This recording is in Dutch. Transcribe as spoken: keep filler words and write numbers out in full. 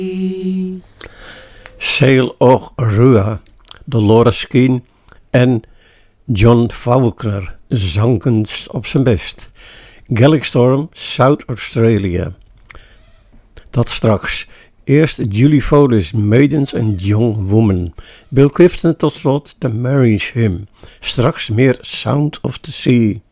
Sail och Rua, Dolores Keane en John Faulkner zangen op zijn best. Gaelic Storm, South Australia. Dat straks. Eerst Julie Foley's Maidens and Young Women. Bill Clifton tot slot The Marriage Hymn. Straks meer Sound of the Sea.